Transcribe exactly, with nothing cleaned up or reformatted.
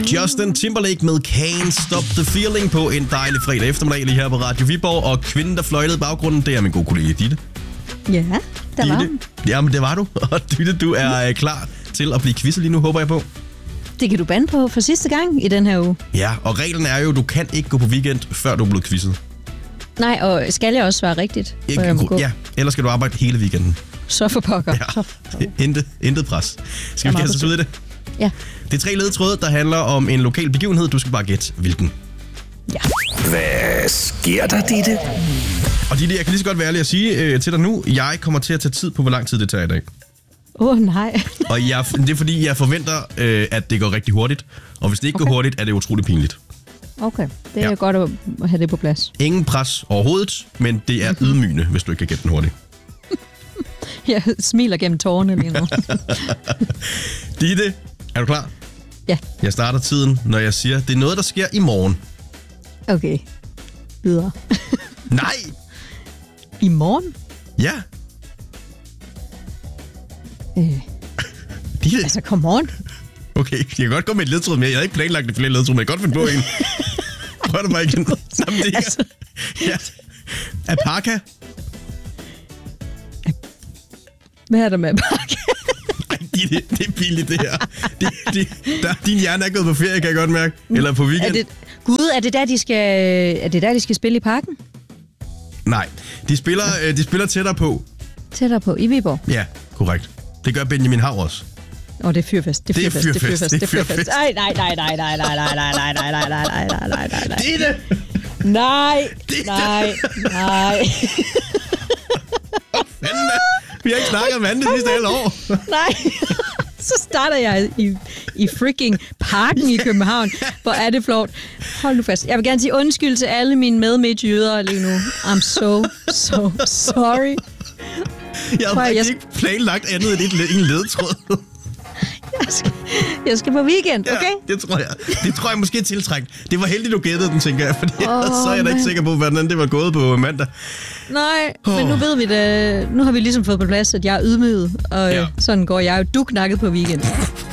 Justin Timberlake med Can't Stop the Feeling på en dejlig fredag eftermiddag lige her på Radio Viborg. Og kvinden, der fløjtede i baggrunden, det er min gode kollega Ditte. Ja, der var hun. Jamen, det var du. Og Ditte, du er klar til at blive quizzet lige nu, håber jeg på. Det kan du bande på for sidste gang i den her uge. Ja, og reglen er jo, du kan ikke gå på weekend, før du er blevet quizzet. Nej, og skal jeg også svare rigtigt? Ikke, jeg må gå? Ja, ellers skal du arbejde hele weekenden. Så for pokker. Ja, så for pokker. Intet, intet pres. Skal vi kaste os ud i det? Ja. Det er tre ledetråde, der handler om en lokal begivenhed. Du skal bare gætte, hvilken. Ja. Hvad sker der, Ditte? Og Ditte, jeg kan lige så godt være ærlig at sige øh, til dig nu, jeg kommer til at tage tid på, hvor lang tid det tager i dag. Åh, oh, nej. Og jeg, det er fordi, jeg forventer, øh, at det går rigtig hurtigt. Og hvis det ikke okay. går hurtigt, er det utroligt pinligt. Okay, det er ja. godt at have det på plads. Ingen pres overhovedet, men det er ydmygende, hvis du ikke kan gætte den hurtigt. Jeg smiler gennem tårerne lige nu. Ditte, er du klar? Ja. Jeg starter tiden, når jeg siger, det er noget, der sker i morgen. Okay. Videre. Nej! I morgen? Ja. Øh. Ditte. Altså, come on. Okay, jeg kan godt gå med et ledtråd mere. Jeg havde ikke planlagt det flere ledtråd, men jeg kan godt finde på en. Prøv det bare igen. Jamen, det er altså. Ja. Alpaca. Hvad er der med alpaca? Ej, det, det er pinligt, det her. Det, det, der, din hjerne er gået på ferie, kan jeg godt mærke. Eller på weekend. Er det, Gud, er det der, de skal, er det der, de skal spille i parken? Nej, de spiller, de spiller tættere på. Tættere på, i Viborg? Ja, korrekt. Det gør Benjamin Hav også. Åh, oh, det er fyrfest. Det er fyrfest. Det er fyrfest. Det er fyrfest. Ej, nej, nej, nej, nej, nej, nej, nej, nej, nej, nej, nej, nej, nej, nej, nej. Ditte! Nej, nej, nej. Fanden da. Vi har ikke snakket om andet de sidste alle år. Nej. Så starter jeg i, i freaking parken i København. Hvor er det flot. Hold nu fast. Jeg vil gerne sige undskyld til alle mine medmidtjyder lige nu. I'm so, so sorry. Jeg har faktisk jeg... ikke planlagt andet end en ledetråd. Jeg skal, jeg skal på weekend, okay? Ja, det tror jeg. Det tror jeg måske er tiltrængt. Det var heldigt, du gættede den, tænker jeg. Fordi oh, så er jeg da ikke sikker på, hvordan det var gået på mandag. Nej, oh. men nu ved vi det. Nu har vi ligesom fået på plads, at jeg er ydmyget. Og ja. Sådan går jeg jo duknakket på weekend.